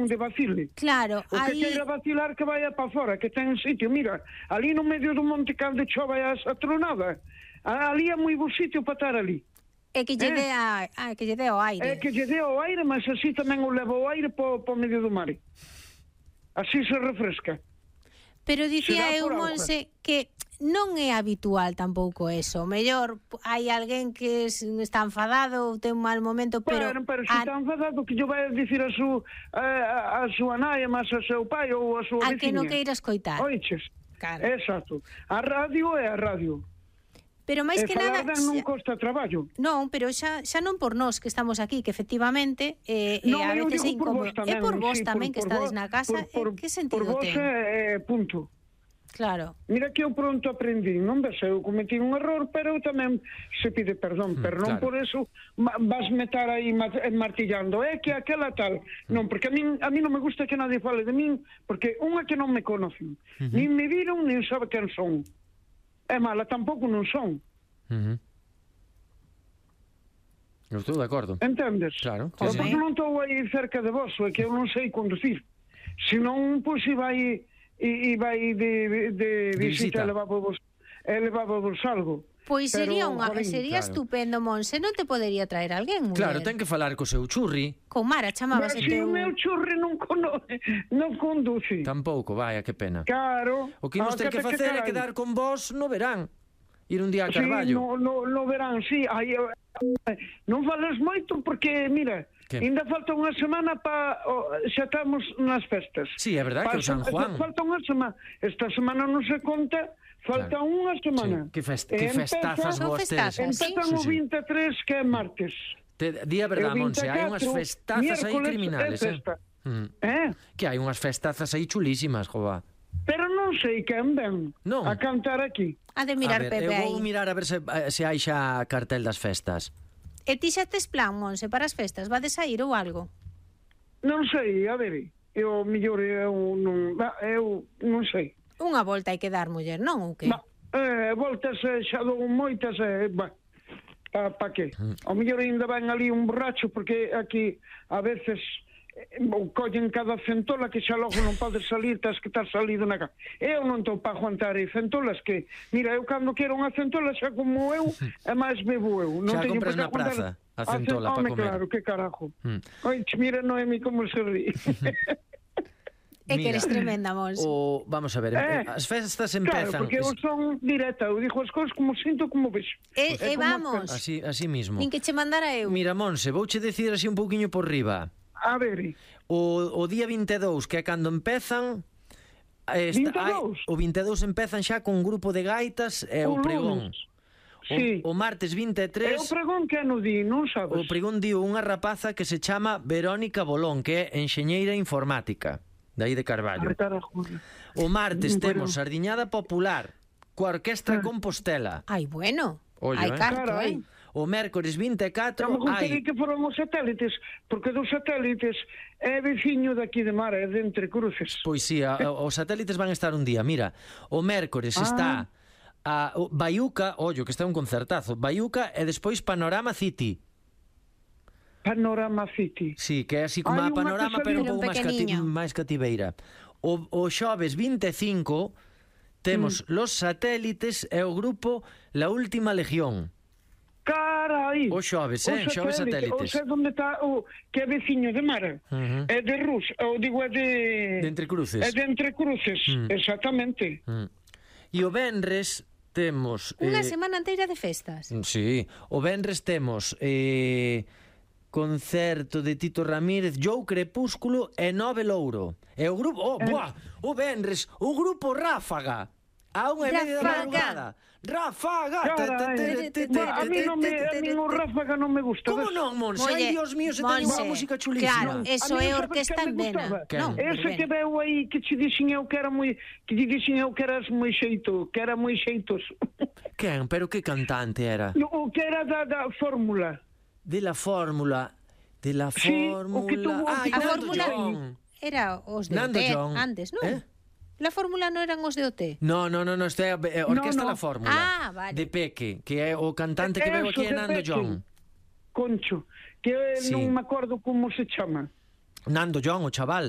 non de vacile. Claro, O que queira vacilar que vaya para fora, que ten sitio. Mira, ali no medio do monte cando chova a satronada, ali é moi bo sitio para estar ali. É que lle dé que lle dé ao aire. É que lle dé ao aire, mas así tamén o leva ao aire po medio do mar. Así se refresca. Pero dicía Será eu, por auga. Monse, que non é habitual tampouco eso. Mellor hai alguén que está enfadado ou ten un mal momento, pero se está enfadado, que yo vai a dicir a súa nai, mas a seu pai ou a súa a que veciña. non queira escoitar. Oiches? Claro. Exacto. A radio é a radio. Pero máis que nada falar non costa traballo. Non, pero xa non por nós que estamos aquí, que efectivamente Non, a eu veces é digo por incómodo. vos tamén. É por vos sí, tamén que estades na casa, que sentido ten? Por vos ten? punto. Claro. Mira que eu pronto aprendí, non ves, eu cometí un error, pero eu tamén se pide perdón, pero non por eso vas meter aí martillando, que aquela tal. Non, porque a mí non me gusta que nadie fale de min, porque unha que non me conocen, nin me viron, nin sabe quen son. É mala, tampouco non son. Eu estou de acordo. Entendes? Claro. Porque non estou aí cerca de vos, é que eu non sei conducir. Se non, pois, vai de visita, levávos algo. Pois sería claro. estupendo, Monse, non te podería traer alguén, muller? Claro, ten que falar co seu churri. Con Mara, chamabas o meu churri non conduce. Tampouco, vaya, que pena. Claro. O que imos ter que facer é quedar con vos no verán. Ir un día a Carballo. No verán, sí. Non fales moito porque, mira, ainda falta unha semana xa estamos nas festas. Sí, é verdad, que o San Juan. Falta unha semana. Esta semana non se conta, falta unha semana. Que festazas vos tedes. Empezan o 23, que é martes. Di a verdad, Monse, hai unhas festazas aí criminales, Que hai unhas festazas aí chulísimas, jova. Pero non sei quen ven a cantar aquí. A de mirar Pepe aí. Eu vou mirar a ver se hai xa cartel das festas. E ti xa tes plan, Monse, para as festas? Vades a ir ou algo? Non sei, a ver, eu non sei. Unha volta hai que dar, muller, non ou que? Voltas xa dou moitas, pa que? Ao mellor ainda van ali un borracho, porque aquí a veces collen cada centola que xa logo non podes salir, tens que estar salido na casa. Eu non estou para aguantar centolas que, mira, eu cando quero unha centola xa como eu, e máis bebo eu. Xa compras na praza a centola para comer. Claro, que carajo. Oiche, mira Noemi como se rí. É que eres tremenda, Monse. Vamos a ver, as festas empezan... Claro, porque eu son directa, eu digo as cousas como sinto, como vexo. Vamos. Así mismo. Nin que che mandara eu. Mira, Monse, vouche decir así un pouquiño por riba. A ver. O día 22, que é cando empezan... 22? O 22 empezan xa con un grupo de gaitas e o pregón. Sí. O martes 23... E o pregón que ano di, non sabes? O pregón di unha rapaza que se chama Verónica Bolón, que é enxeñeira informática, de aí de Carballo. O martes temos Sardiñada Popular, coa Orquestra Compostela. Ai, bueno. Hai carto, O mércores 24 me gustaría que foron os satélites, porque dos satélites é veciño daqui de Mara, é de Entre Cruces. Pois sí, os satélites van estar un día. Mira, o mércores está a Baiuca, ollo, que está un concertazo, Baiuca e despois Panorama City. Panorama City. Sí, que é así como a Panorama, pero un pouco máis cativeira. O xoves 25 temos Los Satélites e o grupo La Última Legión. Carai! O xoves, xoves Satélites. O xe onde está o que é veciño de Mara. É de Rus, ou digo é de... De Entre Cruces. É de Entre Cruces, exactamente. E o venres temos... Unha semana inteira de festas. Sí, o venres temos concerto de Tito Ramírez, Jou Crepúsculo e Nove Louro. E o grupo... o venres, o grupo Ráfaga. A 1:30 da madrugada. Ráfaga! A mí o Ráfaga non me gusta. Como non, Monse? Ai, Dios mío, se ten unha música chulísima. Claro, eso é orquesta en vena. Ese que veo aí, que te dixen eu que era moi... Que te dixen eu que eras moi xeito, que era moi xeitos. Quen? Pero que cantante era? O que era da Fórmula. De la Fórmula. De la Fórmula... A Fórmula era os de OT antes, non? La Fórmula non eran os de OT? No, isto é Orquesta La Fórmula. Vale. De Peque, que é o cantante que veo aquí é Nando John. Concho, que non me acordo como se chama. Nando John, o chaval.